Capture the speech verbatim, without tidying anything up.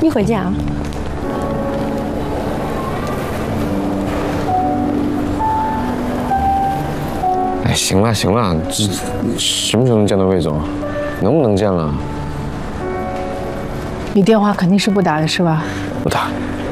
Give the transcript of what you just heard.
一会儿见啊。 哎，行了行了，这什么时候能见到魏总？能不能见了？ 你电话肯定是不打的是吧？ 不打。